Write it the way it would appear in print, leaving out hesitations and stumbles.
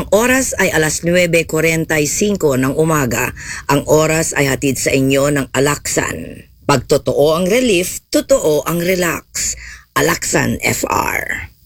oras ay alas 9:45 ng umaga. Ang oras ay hatid sa inyo ng Alaksan. Pag totoo ang relief, totoo ang relax. Alaksan FR.